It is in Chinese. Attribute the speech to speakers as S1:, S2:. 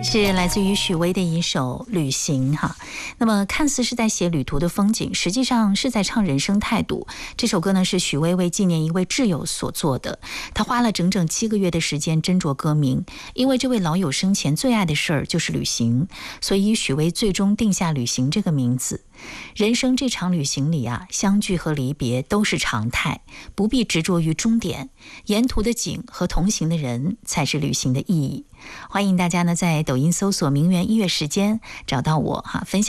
S1: 是来自于许巍的一首《旅行》哈。那么看似是在写旅途的风景，实际上是在唱人生态度。这首歌呢是许巍为纪念一位挚友所做的，他花了整整7个月的时间斟酌歌名，因为这位老友生前最爱的事儿就是旅行，所以许巍最终定下旅行这个名字。人生这场旅行里啊，相聚和离别都是常态，不必执着于终点，沿途的景和同行的人才是旅行的意义。欢迎大家呢在抖音搜索名媛音乐时间找到我哈，分享